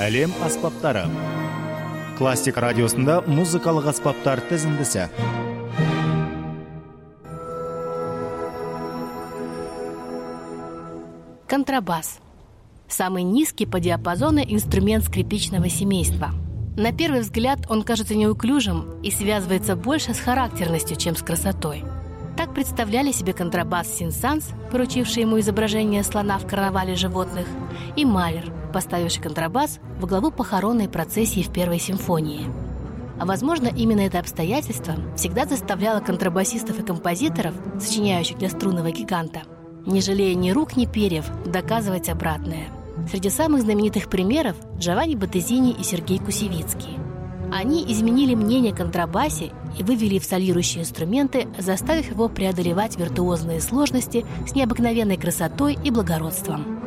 Әлем аспаптары. Классик радиосында музыкалык аспаптар тизимдиси. Контрабас. Самый низкий по диапазону инструмент скрипичного семейства. На первый взгляд он кажется неуклюжим и связывается больше с характерностью, чем с красотой. Так представляли себе контрабас Сен-Санс, поручивший ему изображение слона в карнавале животных, и Малер, поставивший контрабас во главу похоронной процессии в Первой симфонии. А возможно, именно это обстоятельство всегда заставляло контрабасистов и композиторов, сочиняющих для струнного гиганта, не жалея ни рук, ни перьев, доказывать обратное. Среди самых знаменитых примеров Джованни Боттезини и Сергей Кусевицкий. Они изменили мнение о контрабасе и вывели в солирующие инструменты, заставив его преодолевать виртуозные сложности с необыкновенной красотой и благородством.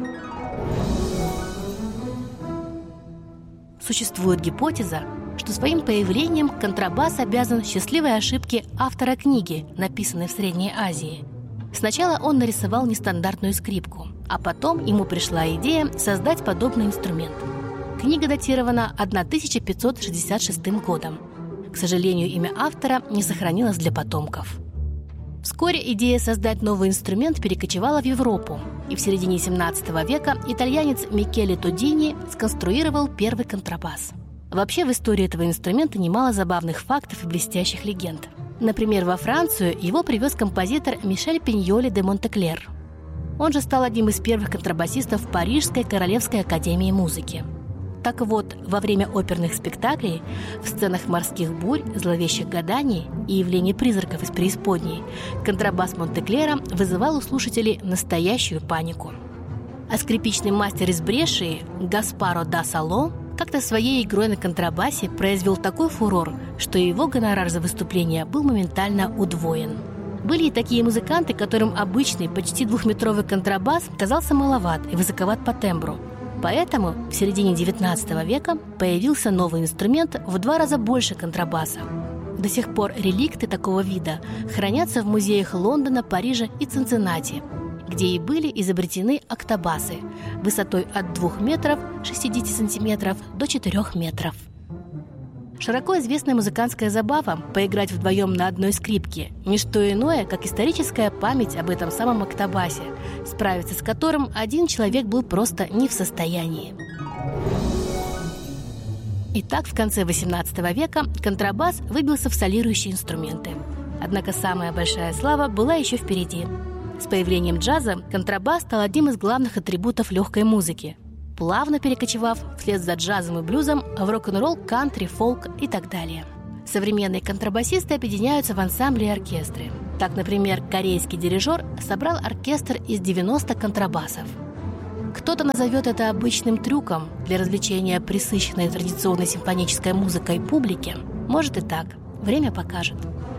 Существует гипотеза, что своим появлением контрабас обязан счастливой ошибке автора книги, написанной в Средней Азии. Сначала он нарисовал нестандартную скрипку, а потом ему пришла идея создать подобный инструмент. Книга датирована 1566 годом. К сожалению, имя автора не сохранилось для потомков. Вскоре идея создать новый инструмент перекочевала в Европу, и в середине XVII века итальянец Микеле Тодини сконструировал первый контрабас. Вообще, в истории этого инструмента немало забавных фактов и блестящих легенд. Например, во Францию его привез композитор Мишель Пиньоли де Монтеклер. Он же стал одним из первых контрабасистов Парижской Королевской академии музыки. Так вот, во время оперных спектаклей, в сценах морских бурь, зловещих гаданий и явлений призраков из преисподней, контрабас Монтеклера вызывал у слушателей настоящую панику. А скрипичный мастер из Брешии Гаспаро да Сало как-то своей игрой на контрабасе произвел такой фурор, что его гонорар за выступление был моментально удвоен. Были и такие музыканты, которым обычный, почти двухметровый контрабас казался маловат и высоковат по тембру. Поэтому в середине XIX века появился новый инструмент в 2 раза больше контрабаса. До сих пор реликты такого вида хранятся в музеях Лондона, Парижа и Цинциннати, где и были изобретены октобасы высотой от 2 метров 60 сантиметров до 4 метров. Широко известная музыкантская забава поиграть вдвоем на одной скрипке – не что иное, как историческая память об этом самом октобасе, справиться с которым один человек был просто не в состоянии. Итак, в конце XVIII века контрабас выбился в солирующие инструменты. Однако самая большая слава была еще впереди. С появлением джаза контрабас стал одним из главных атрибутов легкой музыки, плавно перекочевав вслед за джазом и блюзом в рок-н-ролл, кантри, фолк и так далее. Современные контрабасисты объединяются в ансамбли и оркестры. Так, например, корейский дирижер собрал оркестр из 90 контрабасов. Кто-то назовет это обычным трюком для развлечения пресыщенной традиционной симфонической музыкой публики. Может и так. Время покажет.